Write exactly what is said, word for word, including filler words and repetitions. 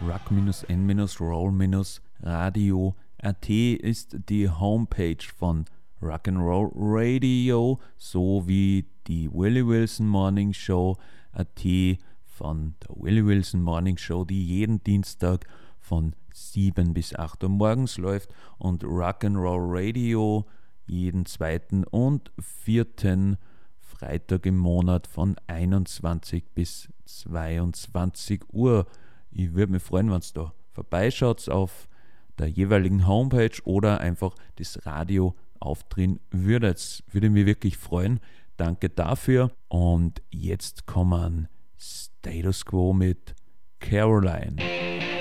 rock-n-roll-radio punkt a t ist die Homepage von Rock'n'Roll Radio sowie die Willie Wilson Morning Show punkt a t von der Willie Wilson Morning Show, die jeden Dienstag von sieben bis acht Uhr morgens läuft, und Rock'n'Roll Radio jeden zweiten und vierten Freitag im Monat von einundzwanzig bis zweiundzwanzig Uhr. Ich würde mich freuen, wenn ihr da vorbeischaut auf der jeweiligen Homepage oder einfach das Radio aufdrehen würdet. Würde mich wirklich freuen. Danke dafür. Und jetzt kommen Status Quo mit Caroline.